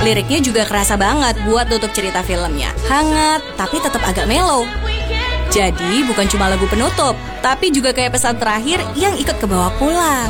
Liriknya juga kerasa banget buat tutup cerita filmnya. Hangat, tapi tetap agak mellow. Jadi bukan cuma lagu penutup, tapi juga kayak pesan terakhir yang ikut ke bawah pulang.